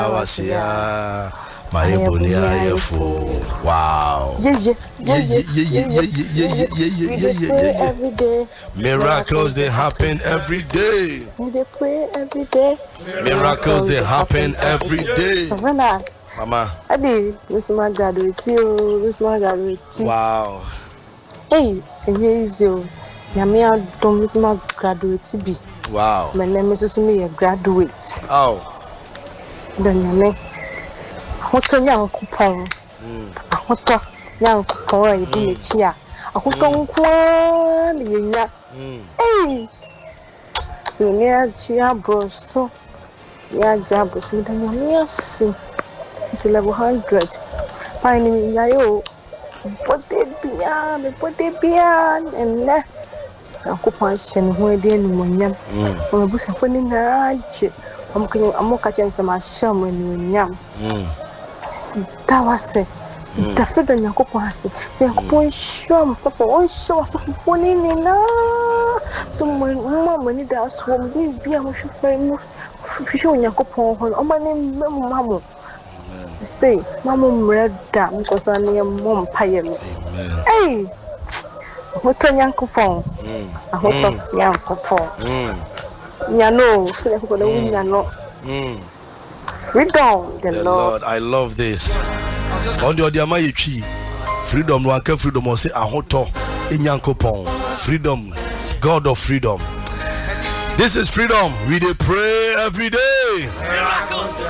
Awasia. My Ebonia Yefo. Wow. Yeah. Every day. Miracles they happen every day. We pray every day. Miracles they happen every day. Mama. Adi, this man graduate. Wow. Hey, easy. Yamia don't miss my graduate be. Wow. My name is me a graduate. Oh. Then yame. Hoto young coupon. Hoto young coupon. You do it here. A hoto kwan. Hey. You near Chia Broso. Ya Jabos. Me then yamia see. It's level 100. Finding yayo. Put it beyond, and let a coupon send who didn't win yam. Or a bush of funny nudge. I'm catching some sham when you yam. That was it. The food on your coupon. They're going sham for one show of funny nina. Someone, Mamma, need us won't be a much friend. Showing your coupon on my name, Mamma. Say, Mamma read that because I need a mom pay me. Hey, what a young coupon. I hope young coupon. Yano, so I'm going to win Yano. Freedom, the Lord. I love this. On the other my freedom, one can freedom or say a hoto in young coupon. Freedom, God of freedom. This is freedom. We dey pray every day.